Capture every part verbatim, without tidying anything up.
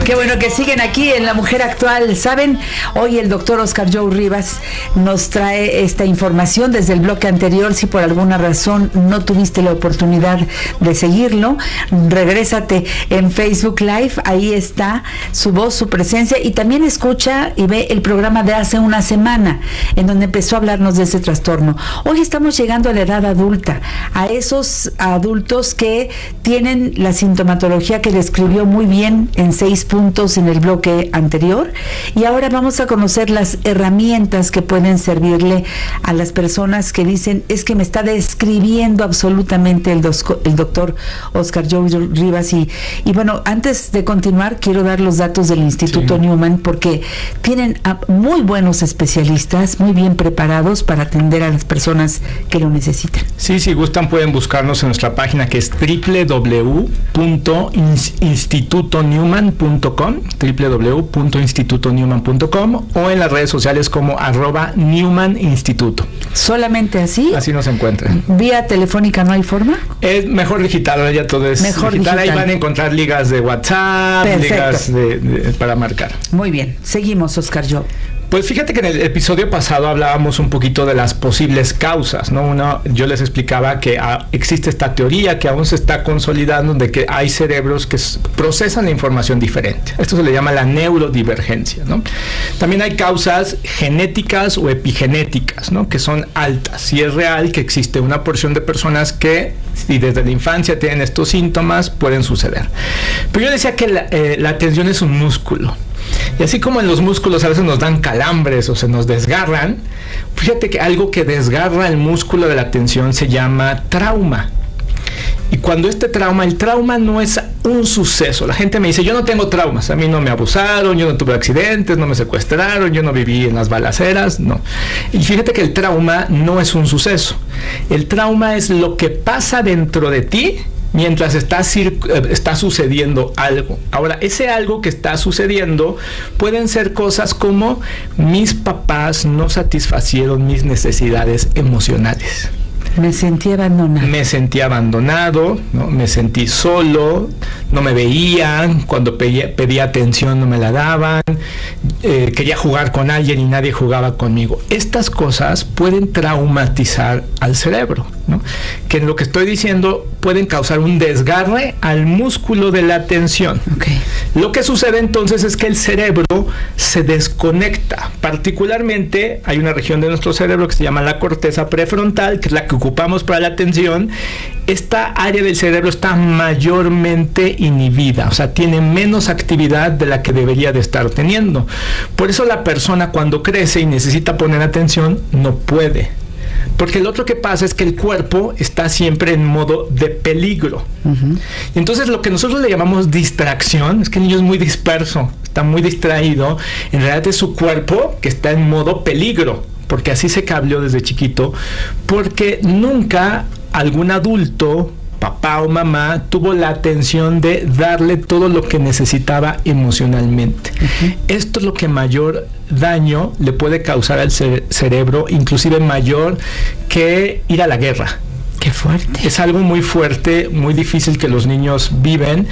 Qué bueno que siguen aquí en La Mujer Actual. ¿Saben? Hoy el doctor Oscar Joe Rivas nos trae esta información desde el bloque anterior. Si por alguna razón no tuviste la oportunidad de seguirlo, regrésate en Facebook Live. Ahí está su voz, su presencia, y también escucha y ve el programa de hace una semana en donde empezó a hablarnos de ese trastorno. Hoy estamos llegando a la edad adulta, a esos adultos que tienen la sintomatología que describió muy bien en seis puntos en el bloque anterior, y ahora vamos a conocer las herramientas que pueden servirle a las personas que dicen: es que me está describiendo absolutamente el, dos, el doctor Oscar Joe Rivas. Y, y bueno, antes de continuar, quiero dar los datos del Instituto sí. Newman, porque tienen a muy buenos especialistas, muy bien preparados para atender a las personas que lo necesitan. Sí, si gustan pueden buscarnos en nuestra página, que es doble u doble u doble u punto instituto newman punto com, doble u doble u doble u punto instituto newman punto com, o en las redes sociales como arroba Newman Instituto. ¿Solamente así? Así nos encuentran. ¿Vía telefónica no hay forma? Es mejor digital, ya todo es mejor digital. digital. Ahí van a encontrar ligas de WhatsApp, Perfecto. ligas de, de, para marcar. Muy bien, seguimos, Oscar Joe. Pues fíjate que en el episodio pasado hablábamos un poquito de las posibles causas, ¿no? Uno, yo les explicaba que ah, existe esta teoría que aún se está consolidando, de que hay cerebros que s- procesan la información diferente. Esto se le llama la neurodivergencia, ¿no? También hay causas genéticas o epigenéticas, ¿no? Que son altas. Y es real que existe una porción de personas que, si desde la infancia tienen estos síntomas, pueden suceder. Pero yo decía que la, eh, la atención es un músculo. Y así como en los músculos a veces nos dan calambres o se nos desgarran, fíjate que algo que desgarra el músculo de la atención se llama trauma. Y cuando este trauma, el trauma no es un suceso. La gente me dice: yo no tengo traumas, a mí no me abusaron, yo no tuve accidentes, no me secuestraron, yo no viví en las balaceras, no. Y fíjate que el trauma no es un suceso. El trauma es lo que pasa dentro de ti mientras está, está sucediendo algo. Ahora, ese algo que está sucediendo pueden ser cosas como: mis papás no satisfacieron mis necesidades emocionales. Me sentí abandonado. Me sentí abandonado, ¿no? Me sentí solo, no me veían, cuando pedía, pedía atención no me la daban, eh, quería jugar con alguien y nadie jugaba conmigo. Estas cosas pueden traumatizar al cerebro, ¿no? Que en lo que estoy diciendo pueden causar un desgarre al músculo de la atención. Okay. Lo que sucede entonces es que el cerebro se desconecta. Particularmente hay una región de nuestro cerebro que se llama la corteza prefrontal, que es la que ocupamos para la atención. Esta área del cerebro está mayormente inhibida, o sea, tiene menos actividad de la que debería de estar teniendo. Por eso la persona, cuando crece y necesita poner atención, no puede. Porque lo otro que pasa es que el cuerpo está siempre en modo de peligro. Uh-huh. Y entonces lo que nosotros le llamamos distracción, es que el niño es muy disperso, está muy distraído. En realidad es su cuerpo que está en modo peligro, porque así se cableó desde chiquito, porque nunca algún adulto, papá o mamá, tuvo la atención de darle todo lo que necesitaba emocionalmente. Uh-huh. Esto es lo que mayor daño le puede causar al cere- cerebro, inclusive mayor que ir a la guerra. ¡Qué fuerte! Es algo muy fuerte, muy difícil que los niños viven.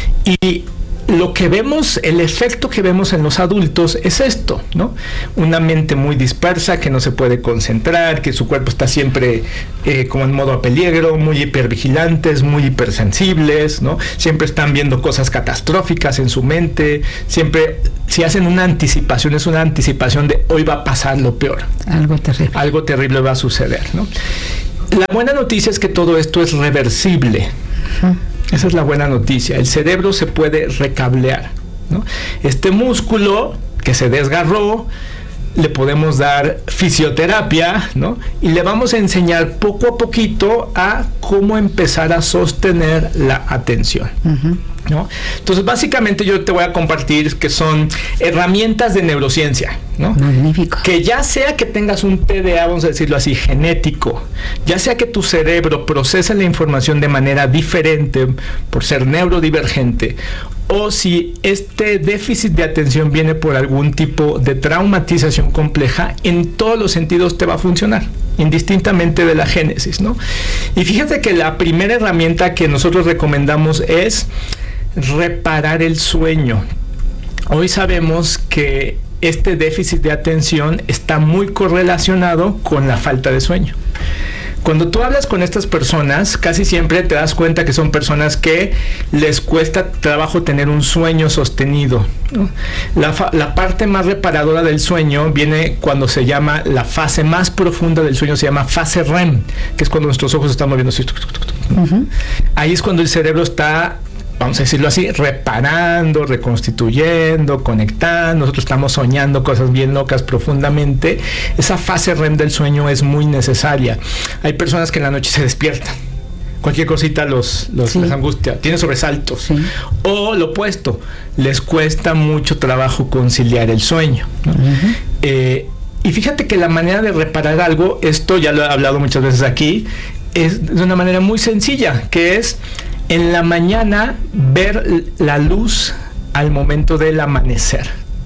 Y lo que vemos, el efecto que vemos en los adultos es esto, ¿no? Una mente muy dispersa, que no se puede concentrar, que su cuerpo está siempre eh, como en modo a peligro, muy hipervigilantes, muy hipersensibles, ¿no? Siempre están viendo cosas catastróficas en su mente, siempre, si hacen una anticipación, es una anticipación de hoy va a pasar lo peor. Algo terrible. Algo terrible va a suceder, ¿no? La buena noticia es que todo esto es reversible. Uh-huh. Esa es la buena noticia. El cerebro se puede recablear, ¿no? Este músculo que se desgarró, le podemos dar fisioterapia, ¿no? Y le vamos a enseñar poco a poquito a cómo empezar a sostener la atención. Uh-huh. ¿No? Entonces, básicamente yo te voy a compartir que son herramientas de neurociencia, ¿no? Magnífico. Que ya sea que tengas un T D A, vamos a decirlo así, genético, ya sea que tu cerebro procese la información de manera diferente por ser neurodivergente, o si este déficit de atención viene por algún tipo de traumatización compleja, en todos los sentidos te va a funcionar, indistintamente de la génesis, ¿no? Y fíjate que la primera herramienta que nosotros recomendamos es reparar el sueño. hoy sabemos que este déficit de atención está muy correlacionado con la falta de sueño. Cuando tú hablas con estas personas, casi siempre te das cuenta que son personas que les cuesta trabajo tener un sueño sostenido, ¿no? La, fa- la parte más reparadora del sueño viene cuando se llama, la fase más profunda del sueño se llama fase R E M, que es cuando nuestros ojos se están moviendo así. Uh-huh. Ahí es cuando el cerebro está, vamos a decirlo así, reparando, reconstituyendo, conectando. Nosotros estamos soñando cosas bien locas profundamente. Esa fase R E M del sueño es muy necesaria. Hay personas que en la noche se despiertan. Cualquier cosita los, los sí. les angustia, tienen sobresaltos. Sí. O lo opuesto, les cuesta mucho trabajo conciliar el sueño, ¿no? Uh-huh. eh, y fíjate que la manera de reparar algo, esto ya lo he hablado muchas veces aquí, es de una manera muy sencilla, que es en la mañana ver la luz al momento del amanecer.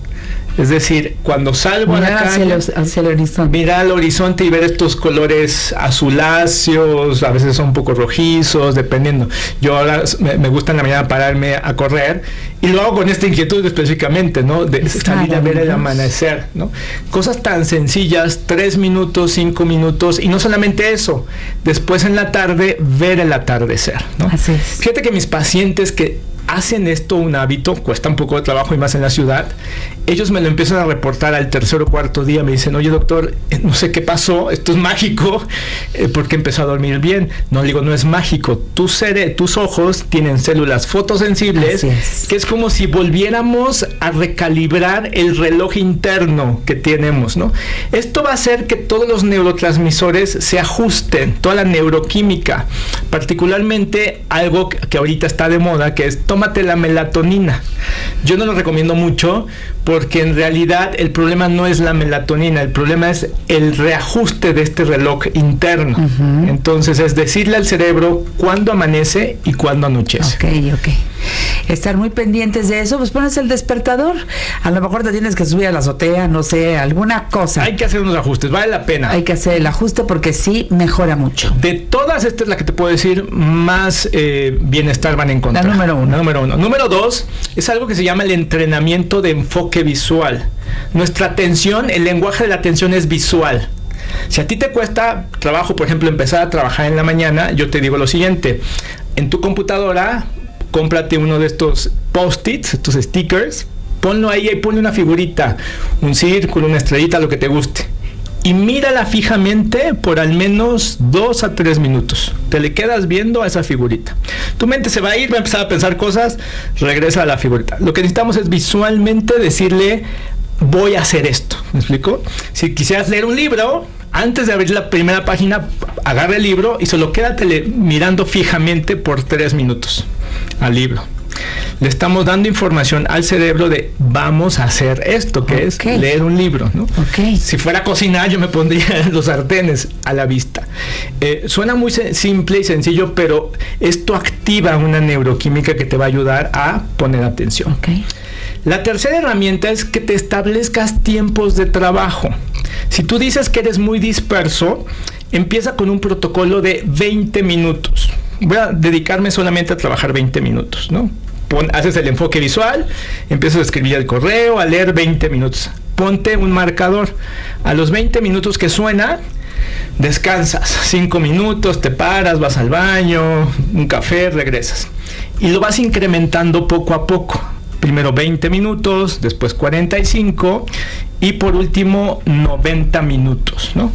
Es decir, cuando salgo mirar a la calle, hacia, los, hacia el horizonte. Mirar al horizonte y ver estos colores azuláceos, a veces son un poco rojizos, dependiendo. Yo ahora me, me gusta en la mañana pararme a correr y lo hago con esta inquietud específicamente, ¿no? De es salir a ver el amanecer, ¿no? Cosas tan sencillas, tres minutos, cinco minutos, y no solamente eso, después en la tarde ver el atardecer, ¿no? Así es. Fíjate que mis pacientes que hacen esto un hábito, cuesta un poco de trabajo y más en la ciudad, ellos me lo empiezan a reportar al tercer o cuarto día, me dicen, oye doctor, no sé qué pasó, esto es mágico, eh, porque empezó a dormir bien. No, digo, no es mágico, tu cere- tus ojos tienen células fotosensibles, es. que es como si volviéramos a recalibrar el reloj interno que tenemos, ¿no? Esto va a hacer que todos los neurotransmisores se ajusten, toda la neuroquímica, particularmente algo que ahorita está de moda, que es tómate la melatonina. Yo no lo recomiendo mucho porque en realidad el problema no es la melatonina, el problema es el reajuste de este reloj interno. Uh-huh. Entonces es decirle al cerebro cuándo amanece y cuándo anochece. Ok, ok. Estar muy pendientes de eso, pues pones el despertador. A lo mejor te tienes que subir a la azotea, no sé, alguna cosa. Hay que hacer unos ajustes, vale la pena. Hay que hacer el ajuste porque sí mejora mucho. De todas, esta es la que te puedo decir más eh, bienestar van a encontrar. La número uno. La número uno. Número dos es algo que se llama el entrenamiento de enfoque visual. Nuestra atención, el lenguaje de la atención es visual. Si a ti te cuesta trabajo, por ejemplo, empezar a trabajar en la mañana, yo te digo lo siguiente: en tu computadora, cómprate uno de estos post-its, estos stickers, ponlo ahí y ponle una figurita, un círculo, una estrellita, lo que te guste. Y mírala fijamente por al menos dos a tres minutos. Te le quedas viendo a esa figurita. Tu mente se va a ir, va a empezar a pensar cosas, regresa a la figurita. Lo que necesitamos es visualmente decirle, voy a hacer esto. ¿Me explico? Si quisieras leer un libro, antes de abrir la primera página, agarra el libro y solo quédate mirando fijamente por tres minutos al libro. Le estamos dando información al cerebro de vamos a hacer esto, que okay. es leer un libro, ¿no? Okay. Si fuera a cocinar, yo me pondría los sartenes a la vista. Eh, suena muy simple y sencillo, pero esto activa una neuroquímica que te va a ayudar a poner atención. Okay. La tercera herramienta es que te establezcas tiempos de trabajo. Si tú dices que eres muy disperso, empieza con un protocolo de veinte minutos. Voy a dedicarme solamente a trabajar veinte minutos, ¿no? Pon, haces el enfoque visual, empiezas a escribir el correo, a leer veinte minutos. Ponte un marcador. A los veinte minutos que suena, descansas. cinco minutos, te paras, vas al baño, un café, regresas. Y lo vas incrementando poco a poco. Primero veinte minutos, después cuarenta y cinco y por último noventa minutos, ¿no?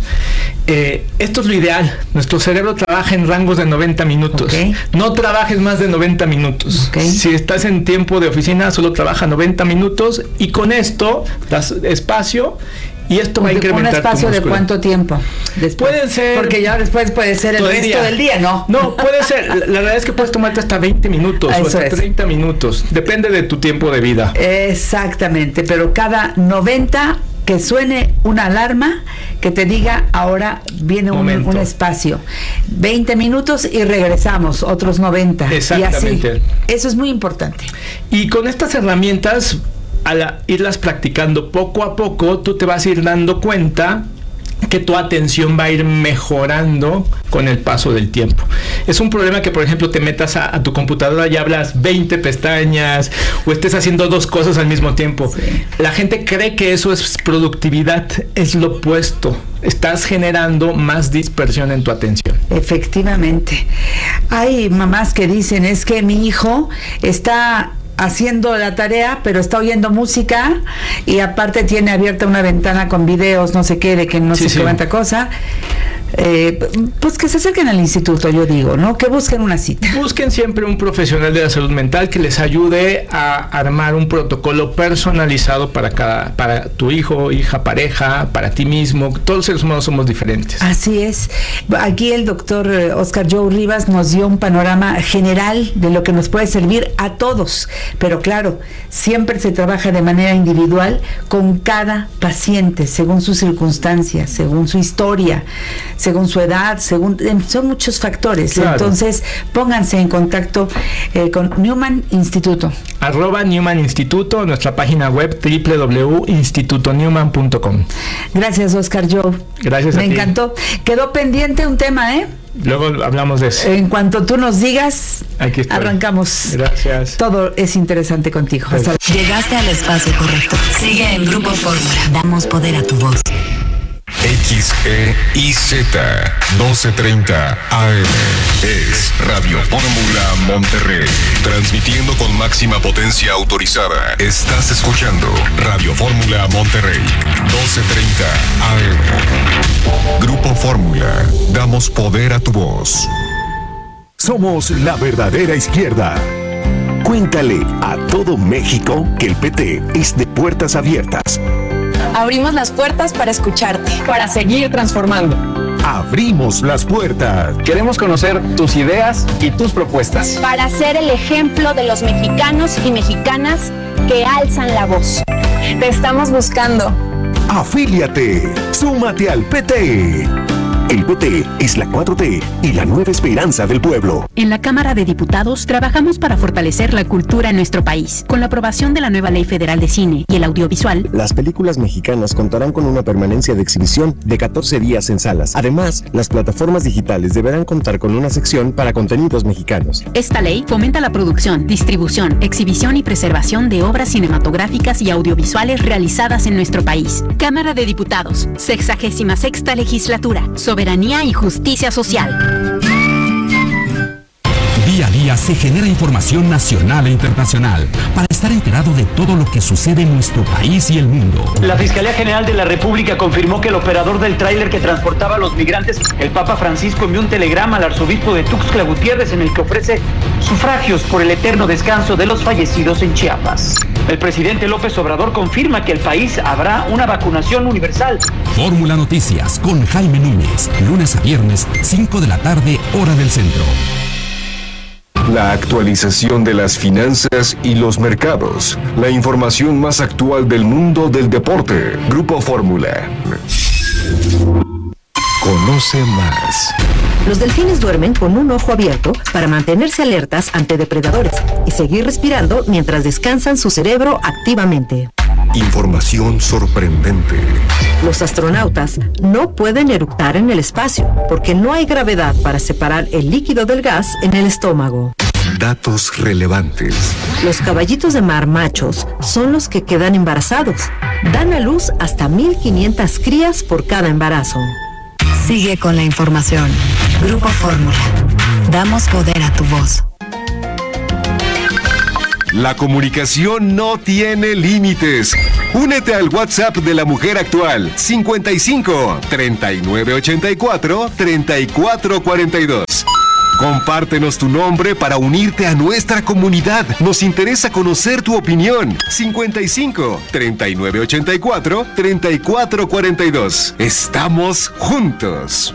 Eh, esto es lo ideal. Nuestro cerebro trabaja en rangos de noventa minutos. Okay. No trabajes más de noventa minutos. Okay. Si estás en tiempo de oficina, solo trabaja noventa minutos y con esto das espacio. Y esto va a incrementar. ¿Un espacio de cuánto tiempo? Después, pueden ser. Porque ya después puede ser el resto día. del día, ¿no? No, puede ser. La, la verdad es que puedes tomarte hasta veinte minutos Eso o hasta es. treinta minutos. Depende de tu tiempo de vida. Exactamente. Pero cada noventa que suene una alarma que te diga ahora viene un, un espacio. veinte minutos y regresamos, otros noventa. Exactamente. Y así. Eso es muy importante. Y con estas herramientas, al irlas practicando poco a poco, tú te vas a ir dando cuenta que tu atención va a ir mejorando con el paso del tiempo. Es un problema que, por ejemplo, te metas a, a tu computadora y hablas veinte pestañas o estés haciendo dos cosas al mismo tiempo. Sí. La gente cree que eso es productividad, es lo opuesto. Estás generando más dispersión en tu atención. Efectivamente. Hay mamás que dicen, es que mi hijo está haciendo la tarea, pero está oyendo música y aparte tiene abierta una ventana con videos, no sé qué, de que no sí, sé sí. qué cuánta cosa. Eh, pues que se acerquen al instituto, yo digo, ¿no? Que busquen una cita. Busquen siempre un profesional de la salud mental que les ayude a armar un protocolo personalizado para cada, para tu hijo, hija, pareja, para ti mismo. Todos los seres humanos somos diferentes. Así es. Aquí el doctor Oscar Joe Rivas nos dio un panorama general de lo que nos puede servir a todos, pero claro, siempre se trabaja de manera individual con cada paciente, según sus circunstancias, según su historia, según su edad, según son muchos factores. Claro. Entonces, pónganse en contacto eh, con Newman Instituto. Arroba Newman Instituto, nuestra página web doble u doble u doble u punto instituto newman punto com. Gracias, Oscar Joe. Gracias Me a ti. Me encantó. Quedó pendiente un tema, ¿eh? Luego hablamos de eso. En cuanto tú nos digas, aquí estoy. Arrancamos. Gracias. Todo es interesante contigo. Hasta... Llegaste al espacio correcto. Sigue en Grupo Fórmula. Damos poder a tu voz. X E I Z doce treinta A M es Radio Fórmula Monterrey, transmitiendo con máxima potencia autorizada. Estás escuchando Radio Fórmula Monterrey, doce treinta A M. Grupo Fórmula, damos poder a tu voz. Somos la verdadera izquierda. Cuéntale a todo México que el P T es de puertas abiertas. Abrimos las puertas para escucharte. Para seguir transformando. Abrimos las puertas. Queremos conocer tus ideas y tus propuestas. Para ser el ejemplo de los mexicanos y mexicanas que alzan la voz. Te estamos buscando. Afíliate. Súmate al P T. El P T es la cuatro T y la nueva esperanza del pueblo. En la Cámara de Diputados trabajamos para fortalecer la cultura en nuestro país. Con la aprobación de la nueva Ley Federal de Cine y el Audiovisual, las películas mexicanas contarán con una permanencia de exhibición de catorce días en salas. Además, las plataformas digitales deberán contar con una sección para contenidos mexicanos. Esta ley fomenta la producción, distribución, exhibición y preservación de obras cinematográficas y audiovisuales realizadas en nuestro país. Cámara de Diputados, sexagésima sexta legislatura. Sobre Soberanía y justicia social. Día a día se genera información nacional e internacional para estar enterado de todo lo que sucede en nuestro país y el mundo. La Fiscalía General de la República confirmó que el operador del tráiler que transportaba a los migrantes, el Papa Francisco, envió un telegrama al arzobispo de Tuxtla Gutiérrez en el que ofrece sufragios por el eterno descanso de los fallecidos en Chiapas. El presidente López Obrador confirma que el país habrá una vacunación universal. Fórmula Noticias con Jaime Núñez, lunes a viernes, cinco de la tarde, hora del centro. La actualización de las finanzas y los mercados. La información más actual del mundo del deporte. Grupo Fórmula. Conoce más. Los delfines duermen con un ojo abierto para mantenerse alertas ante depredadores y seguir respirando mientras descansan su cerebro activamente. Información sorprendente. Los astronautas no pueden eructar en el espacio porque no hay gravedad para separar el líquido del gas en el estómago. Datos relevantes. Los caballitos de mar machos son los que quedan embarazados. Dan a luz hasta mil quinientas crías por cada embarazo. Sigue con la información. Grupo Fórmula. Damos poder a tu voz. La comunicación no tiene límites. Únete al WhatsApp de la mujer actual. cincuenta y cinco, treinta y nueve ochenta y cuatro, treinta y cuatro cuarenta y dos. Compártenos tu nombre para unirte a nuestra comunidad. Nos interesa conocer tu opinión. cincuenta y cinco, treinta y nueve ochenta y cuatro, treinta y cuatro cuarenta y dos. Estamos juntos.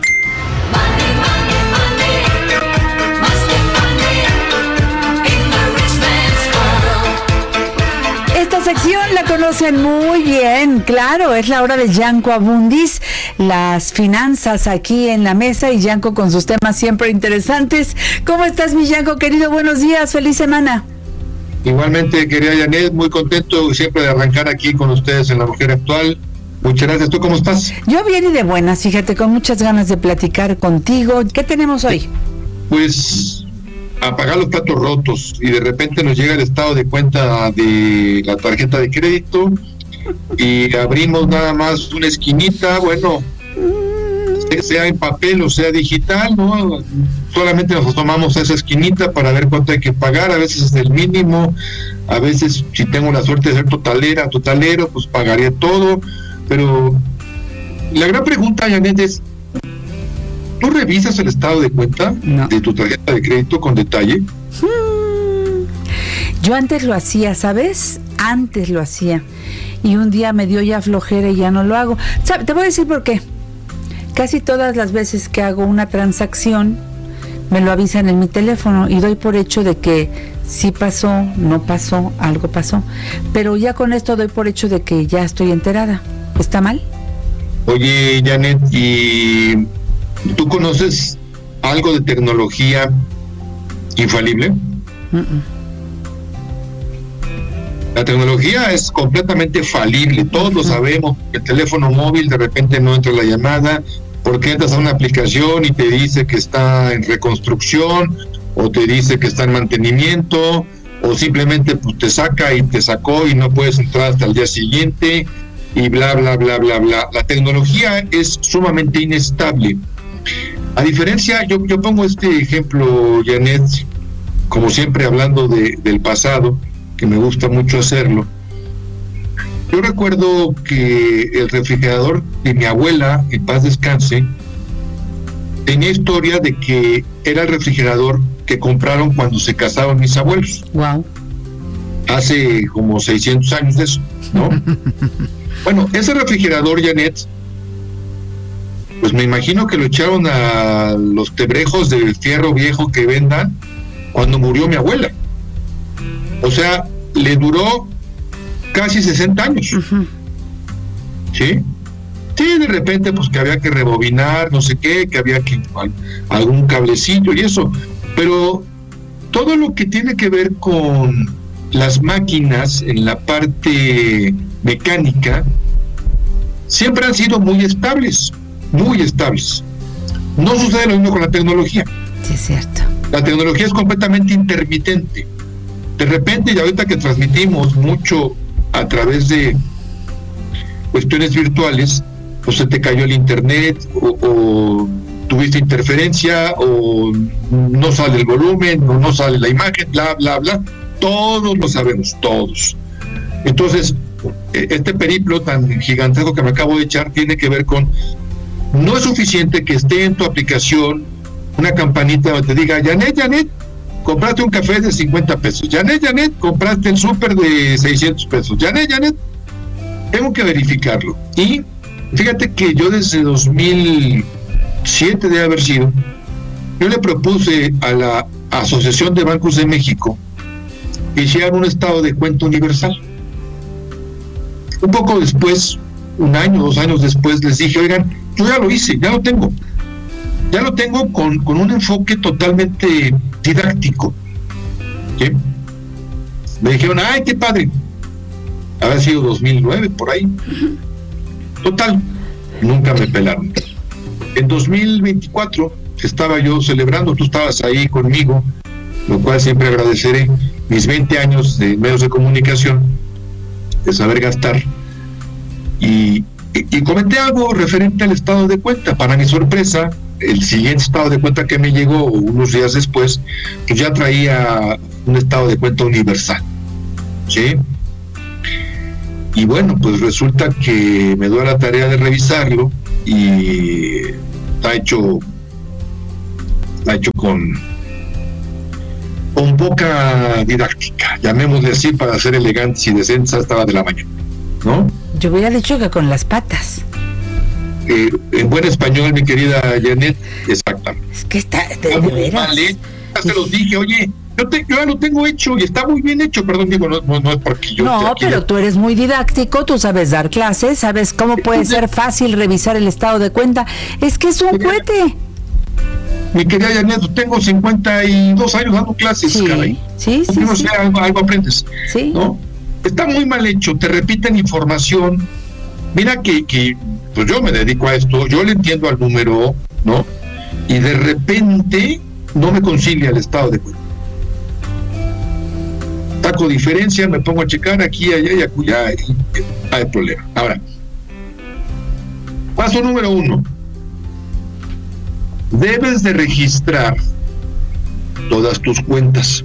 Esta sección la conocen muy bien, claro, es la hora de Yanko Abundis, las finanzas aquí en la mesa y Yanko con sus temas siempre interesantes. ¿Cómo estás, mi Yanko, querido? Buenos días, feliz semana. Igualmente, querida Janet, muy contento siempre de arrancar aquí con ustedes en La Mujer Actual Muchas gracias. ¿Tú cómo estás? Yo bien y de buenas, fíjate, con muchas ganas de platicar contigo. ¿Qué tenemos hoy? Pues apagar los platos rotos y de repente nos llega el estado de cuenta de la tarjeta de crédito y abrimos nada más una esquinita, bueno, sea en papel o sea digital, ¿no? Solamente nos tomamos esa esquinita para ver cuánto hay que pagar, a veces es el mínimo, a veces si tengo la suerte de ser totalera, totalero, pues pagaré todo, pero la gran pregunta, Janet, es, ¿tú revisas el estado de cuenta no. de tu tarjeta de crédito con detalle? Hmm. Yo antes lo hacía, ¿sabes? Antes lo hacía, y un día me dio ya flojera y ya no lo hago. ¿Sabes? Te voy a decir por qué. Casi todas las veces que hago una transacción me lo avisan en mi teléfono y doy por hecho de que sí pasó, no pasó, algo pasó. Pero ya con esto doy por hecho de que ya estoy enterada. ¿Está mal? Oye, Janet, ¿y tú conoces algo de tecnología infalible? Uh-uh. La tecnología es completamente falible, todos uh-huh. lo sabemos. El teléfono móvil de repente no entra la llamada, porque entras a una aplicación y te dice que está en reconstrucción, o te dice que está en mantenimiento, o simplemente pues, te saca y te sacó y no puedes entrar hasta el día siguiente, y bla, bla, bla, bla, bla. La tecnología es sumamente inestable. A diferencia, yo, yo pongo este ejemplo, Janet, como siempre hablando de, del pasado, que me gusta mucho hacerlo. Yo recuerdo que el refrigerador de mi abuela, en paz descanse, tenía historia de que era el refrigerador que compraron cuando se casaron mis abuelos. Wow. Hace como seiscientos años de eso, ¿no? Bueno, ese refrigerador, Janet, pues me imagino que lo echaron a los tebrejos del fierro viejo que vendan cuando murió mi abuela. O sea, le duró casi sesenta años. Uh-huh. ¿Sí? Sí, de repente, pues que había que rebobinar, no sé qué, que había que algún cablecillo y eso. Pero todo lo que tiene que ver con las máquinas en la parte mecánica siempre han sido muy estables, muy estables. No sucede lo mismo con la tecnología. Sí, es cierto. La tecnología es completamente intermitente. De repente, y ahorita que transmitimos mucho a través de cuestiones virtuales, pues se te cayó el internet, o, o tuviste interferencia, o no sale el volumen, o no sale la imagen, bla, bla, bla. Todos lo sabemos, todos. Entonces, este periplo tan gigantesco que me acabo de echar tiene que ver con, no es suficiente que esté en tu aplicación una campanita donde te diga, Janet, Janet, compraste un café de cincuenta pesos. Janet, Janet, compraste el súper de seiscientos pesos. Janet, Janet, tengo que verificarlo. Y fíjate que yo desde dos mil siete debe haber sido, yo le propuse a la Asociación de Bancos de México que hicieran un estado de cuenta universal. Un poco después, un año, dos años después, les dije, oigan, yo ya lo hice, ya lo tengo. Ya lo tengo con, con un enfoque totalmente didáctico. ¿Sí? Me dijeron, ay, qué padre. Había sido dos mil nueve, por ahí. Total, nunca me pelaron. En dos mil veinticuatro estaba yo celebrando, tú estabas ahí conmigo, lo cual siempre agradeceré, mis veinte años de medios de comunicación, de saber gastar, y, y, y comenté algo referente al estado de cuenta. Para mi sorpresa, el siguiente estado de cuenta que me llegó unos días después, pues ya traía un estado de cuenta universal, ¿sí? Y bueno, pues resulta que me doy la tarea de revisarlo y está hecho está hecho con con poca didáctica, llamémosle así para ser elegantes y decentes hasta la de la mañana, ¿no? Yo hubiera dicho que con las patas. Eh, en buen español, mi querida Janet, exactamente. Es que está de, de veras. Vale, ya se los dije, oye, yo, te, yo ya lo tengo hecho y está muy bien hecho, perdón, digo, no, no, no es porque yo... No, pero tú eres muy didáctico, tú sabes dar clases, sabes cómo puede ser fácil revisar el estado de cuenta. Es que es un cohete. Mi querida Janet, tengo cincuenta y dos años dando clases, sí, caray. Sí, sí, no sí. sé, algo, algo aprendes. Sí. ¿No? Está muy mal hecho, te repiten información Mira que, que pues yo me dedico a esto, yo le entiendo al número, ¿no? Y de repente no me concilia el estado de cuenta. Saco diferencia, me pongo a checar aquí, allá y acullá, y hay problema. Ahora, paso número uno. Debes de registrar todas tus cuentas.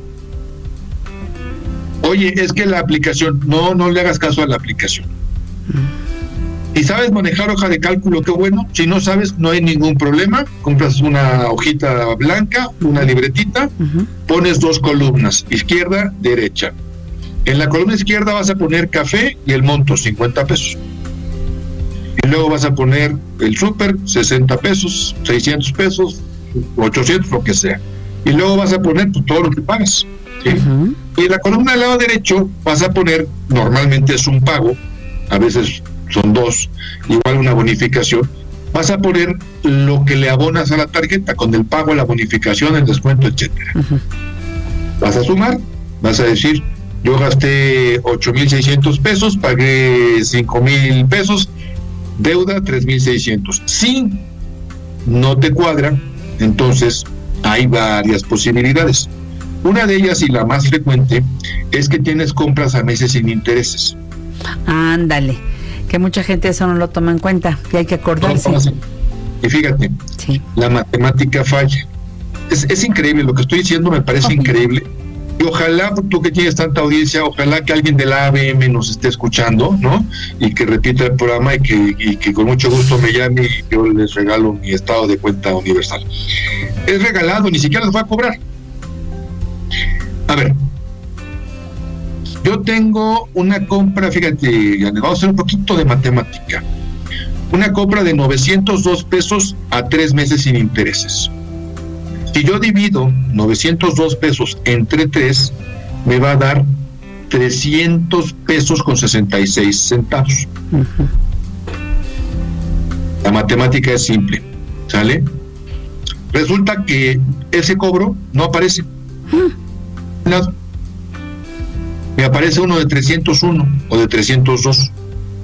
Oye, es que la aplicación, no, no le hagas caso a la aplicación. Si sabes manejar hoja de cálculo, qué bueno. Si no sabes, no hay ningún problema. Compras una hojita blanca, una libretita, uh-huh. Pones dos columnas, izquierda, derecha. En la columna izquierda vas a poner café y el monto, cincuenta pesos. Y luego vas a poner el súper, sesenta pesos, seiscientos pesos, ochocientos, lo que sea. Y luego vas a poner pues, todo lo que pagas. ¿Sí? Uh-huh. Y en la columna del lado derecho vas a poner, normalmente es un pago, a veces son dos, igual una bonificación, vas a poner lo que le abonas a la tarjeta, con el pago, la bonificación, el descuento, etcétera. Uh-huh. Vas a sumar, vas a decir, yo gasté ocho mil seiscientos pesos, pagué cinco mil pesos, deuda tres mil seiscientos. Si no te cuadra, entonces hay varias posibilidades. Una de ellas, y la más frecuente, es que tienes compras a meses sin intereses. Ándale, que mucha gente eso no lo toma en cuenta, que hay que acordarse. No, y fíjate, sí. La matemática falla. Es, es increíble, lo que estoy diciendo me parece okay. increíble. Y ojalá, tú que tienes tanta audiencia, ojalá que alguien de la A B M nos esté escuchando, ¿no? Y que repita el programa y que, y que con mucho gusto me llame y yo les regalo mi estado de cuenta universal. Es regalado, ni siquiera les voy a cobrar. A ver, yo tengo una compra, fíjate, vamos a hacer un poquito de matemática. Una compra de novecientos dos pesos a tres meses sin intereses. Si yo divido novecientos dos pesos entre tres, me va a dar trescientos pesos con sesenta y seis centavos. Uh-huh. La matemática es simple, ¿sale? Resulta que ese cobro no aparece. Uh-huh. Nada. Me aparece uno de trescientos uno o de trescientos dos.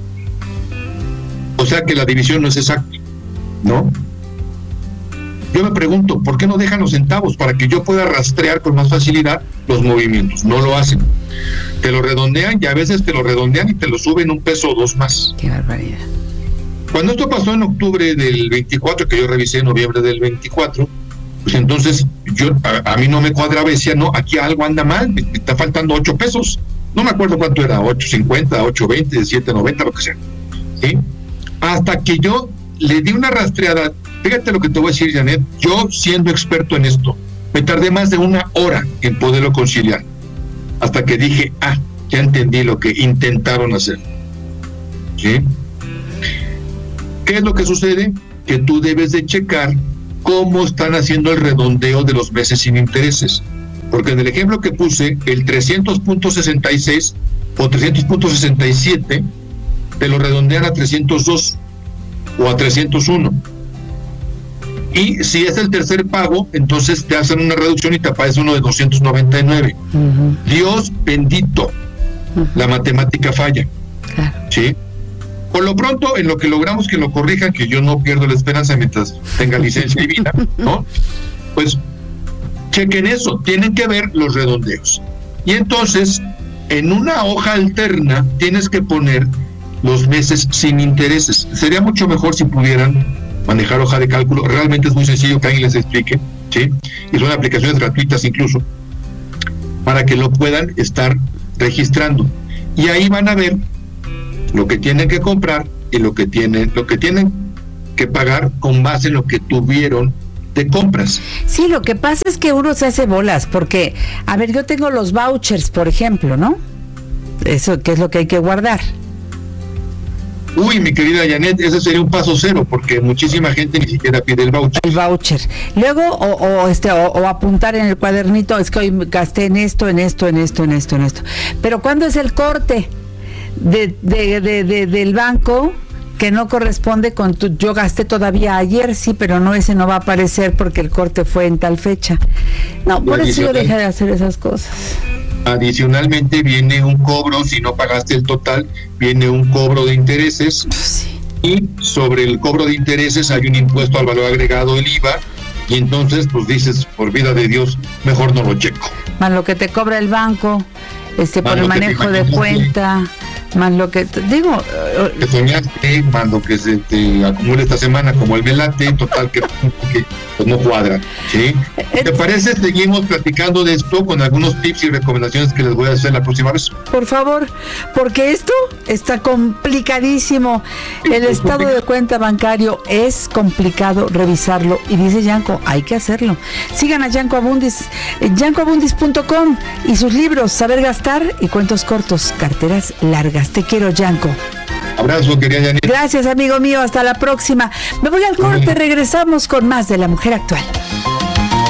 O sea que la división no es exacta, ¿no? Yo me pregunto, ¿por qué no dejan los centavos para que yo pueda rastrear con más facilidad los movimientos? No lo hacen. Te lo redondean y a veces te lo redondean y te lo suben un peso o dos más. Qué barbaridad. Cuando esto pasó en octubre del veinticuatro, que yo revisé en noviembre del veinticuatro, pues entonces yo a, a mí no me cuadraba y decía, no, aquí algo anda mal, me, me está faltando ocho pesos. No me acuerdo cuánto era, ocho cincuenta, ocho veinte, siete noventa, lo que sea. ¿Sí? Hasta que yo le di una rastreada. Fíjate lo que te voy a decir, Janet, yo siendo experto en esto, me tardé más de una hora en poderlo conciliar, hasta que dije, ah, ya entendí lo que intentaron hacer. ¿Sí? ¿Qué es lo que sucede? Que tú debes de checar cómo están haciendo el redondeo de los meses sin intereses, porque en el ejemplo que puse, el trescientos punto sesenta y seis o trescientos punto sesenta y siete, te lo redondean a trescientos dos o a trescientos uno. Y si es el tercer pago, entonces te hacen una reducción y te aparece uno de doscientos noventa y nueve. Uh-huh. Dios bendito, uh-huh. La matemática falla. Claro. ¿Sí? Por lo pronto, en lo que logramos que lo corrijan, que yo no pierdo la esperanza mientras tenga licencia divina, ¿no? Pues chequen eso, tienen que ver los redondeos. Y entonces, en una hoja alterna, tienes que poner los meses sin intereses. Sería mucho mejor si pudieran manejar hoja de cálculo. Realmente es muy sencillo que alguien les explique, ¿sí? Y son aplicaciones gratuitas incluso, para que lo puedan estar registrando. Y ahí van a ver lo que tienen que comprar y lo que tienen, lo que tienen que pagar con base en lo que tuvieron de compras. Sí, lo que pasa es que uno se hace bolas, porque, a ver, yo tengo los vouchers, por ejemplo, ¿no? Eso, ¿qué es lo que hay que guardar? Uy, mi querida Janet, ese sería un paso cero, porque muchísima gente ni siquiera pide el voucher. El voucher. Luego, o, o este, o, o apuntar en el cuadernito, es que hoy gasté en esto, en esto, en esto, en esto, en esto. Pero ¿cuándo es el corte de, de, de, de, del banco que no corresponde con tu, yo gasté todavía ayer, sí, pero no, ese no va a aparecer porque el corte fue en tal fecha? No, por eso yo dejé de hacer esas cosas. Adicionalmente viene un cobro, si no pagaste el total, viene un cobro de intereses. Sí. Y sobre el cobro de intereses hay un impuesto al valor agregado, el I V A, y entonces pues dices, por vida de Dios, mejor no lo checo. Más lo que te cobra el banco, este Más por el lo que manejo te de imaginaste. cuenta, más lo que te- digo, eh, Que soñaste, mando que se te acumule esta semana como el velate, total que, que, pues no cuadra, ¿sí? ¿Te parece? Seguimos platicando de esto con algunos tips y recomendaciones que les voy a hacer la próxima vez. por favor, porque esto está complicadísimo. El estado de cuenta bancario es complicado revisarlo y dice Yanko, hay que hacerlo. Sigan a Yanko Abundis, eh, yanko abundis punto com y sus libros Saber Gastar y Cuentos Cortos, Carteras Largas. Te quiero, Yanko. Abrazo, querida Janine. Gracias, amigo mío. Hasta la próxima. Me voy al corte. Regresamos con más de La Mujer Actual.